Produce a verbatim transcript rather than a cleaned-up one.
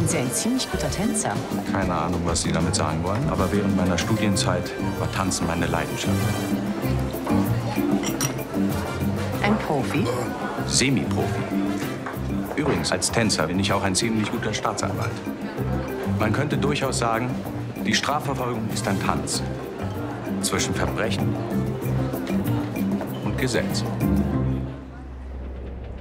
sind Sie ein ziemlich guter Tänzer. Keine Ahnung, was Sie damit sagen wollen, aber während meiner Studienzeit war Tanzen meine Leidenschaft. Ein Profi? Semi-Profi. Übrigens, als Tänzer bin ich auch ein ziemlich guter Staatsanwalt. Man könnte durchaus sagen, die Strafverfolgung ist ein Tanz zwischen Verbrechen und Gesetz.